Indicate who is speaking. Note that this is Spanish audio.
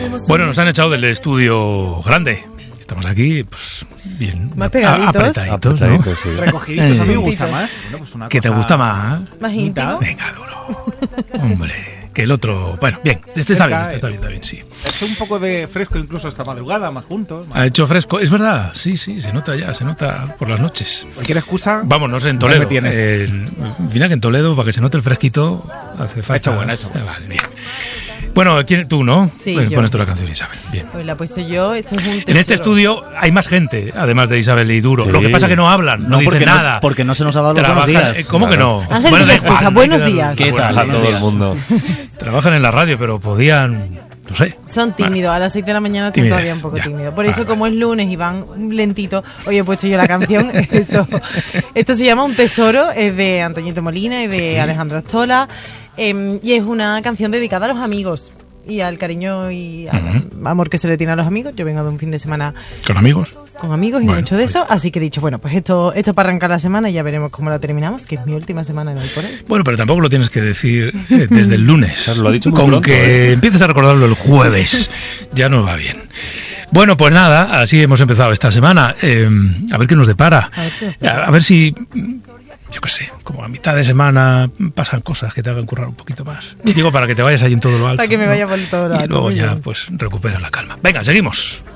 Speaker 1: Bueno, nos han echado del estudio grande. Estamos aquí, pues, bien
Speaker 2: más pegaditos,
Speaker 1: ¿no?
Speaker 3: Sí.
Speaker 4: Recogiditos, a mí me gusta más. Bueno, pues una
Speaker 1: ¿Qué te
Speaker 4: cosa
Speaker 1: gusta más?
Speaker 2: más íntimo.
Speaker 1: Venga, duro. Hombre, que el otro... Bueno, bien, este está bien, sí.
Speaker 4: Ha hecho un poco de fresco incluso esta madrugada, más juntos.
Speaker 1: Ha hecho fresco, es verdad, sí, se nota por las noches.
Speaker 4: Cualquier excusa...
Speaker 1: Vamos, no sé, en Toledo.
Speaker 4: me tienes.
Speaker 1: Mira que en Toledo, para que se note el fresquito, hace falta...
Speaker 4: Ha hecho bueno.
Speaker 1: Vale, bien. Bueno, tú, ¿no?
Speaker 2: Sí,
Speaker 1: Pues
Speaker 2: yo.
Speaker 1: pones tú la canción, Isabel. Bien.
Speaker 2: Pues la he puesto yo, esto es un tesoro.
Speaker 1: En este estudio hay más gente, además de Isabel y Duro.
Speaker 3: Sí.
Speaker 1: Lo que pasa es que no hablan, no dicen nada.
Speaker 3: Porque no se nos ha dado los buenos
Speaker 1: Trabajan-
Speaker 3: días.
Speaker 1: ¿Cómo que no?
Speaker 2: Ángel
Speaker 1: Bueno, da
Speaker 2: Villascusa,
Speaker 1: igual, no hay
Speaker 2: buenos
Speaker 1: que dar-
Speaker 2: días.
Speaker 3: ¿Qué tal a
Speaker 1: Buenos
Speaker 3: todo el
Speaker 1: días.
Speaker 3: mundo?
Speaker 1: Trabajan en la radio, pero podían, no sé.
Speaker 2: Son tímidos, a las 6 de la mañana estoy
Speaker 1: Timidez,
Speaker 2: todavía un poco
Speaker 1: ya.
Speaker 2: tímido. Por eso,
Speaker 1: Vale,
Speaker 2: como es lunes y van lentito, hoy he puesto yo la canción. Esto se llama Un Tesoro, es de Antoñito Molina y de Alejandro Astola. Y es una canción dedicada a los amigos y al cariño y al amor que se le tiene a los amigos. Yo vengo de un fin de semana
Speaker 1: ¿Con amigos?
Speaker 2: con amigos y
Speaker 1: Bueno,
Speaker 2: mucho de eso, así que he dicho, bueno, pues esto para arrancar la semana y ya veremos cómo la terminamos, que es mi última semana en Hoy por Hoy.
Speaker 1: Bueno, pero tampoco lo tienes que decir desde el lunes.
Speaker 3: Claro, lo ha dicho muy
Speaker 1: Con
Speaker 3: pronto,
Speaker 1: que empieces a recordarlo el jueves, ya nos va bien. Bueno, pues nada, así hemos empezado esta semana. A ver qué nos depara. A ver si, yo qué sé, como a mitad de semana pasan cosas que te hagan currar un poquito más. Digo, para que te vayas ahí en todo lo alto.
Speaker 2: Para que me
Speaker 1: ¿no?
Speaker 2: vaya por todo lo
Speaker 1: Y
Speaker 2: alto,
Speaker 1: luego
Speaker 2: muy
Speaker 1: ya,
Speaker 2: bien.
Speaker 1: pues, recuperas la calma. Venga, seguimos.